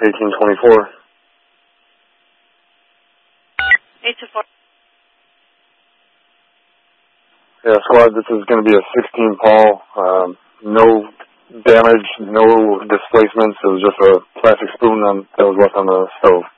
1824. 824. Yeah, squad, this is going to be a 16 Paul. No damage, no displacements. It was just a plastic spoon that was left on the stove.